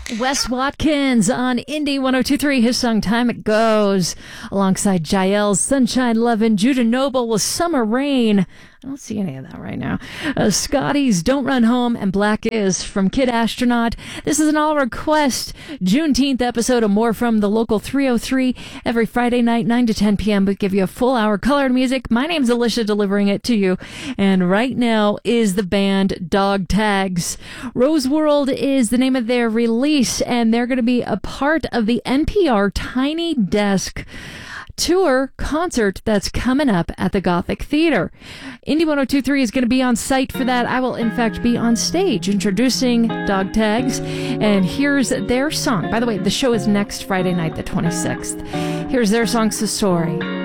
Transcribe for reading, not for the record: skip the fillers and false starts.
Wes Watkins on Indie 102.3, his song Time It Goes, alongside Jael's Sunshine Lovin', Judah Noble with Summer Rain. I don't see any of that right now. Scotty's Don't Run Home, and Black Is from Kid Astronaut. This is an all-request Juneteenth episode of More From the Local 303 every Friday night, 9 to 10 p.m. We give you a full hour colored music. My name's Alicia, delivering it to you. And right now is the band Dog Tags. Rose World is the name of their release, and they're going to be a part of the NPR Tiny Desk tour concert that's coming up at the Gothic Theater. Indie 102.3 is going to be on site for that. I will, in fact, be on stage introducing Dog Tags. And here's their song. By the way, the show is next Friday night, the 26th. Here's their song, Sasori.